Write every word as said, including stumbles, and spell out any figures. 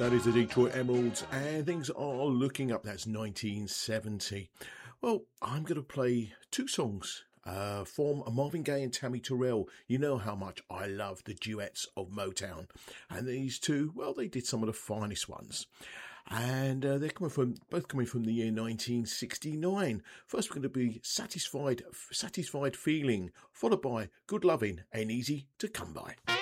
That is the Detroit Emeralds, and things are looking up. That's nineteen seventy. Well, I'm going to play two songs uh, from Marvin Gaye and Tammy Terrell. You know how much I love the duets of Motown. And these two, well, they did some of the finest ones. And uh, they're coming from both coming from the year nineteen sixty-nine. First, we're going to be Satisfied, Satisfied Feeling, followed by Good Loving Ain't Easy to Come By.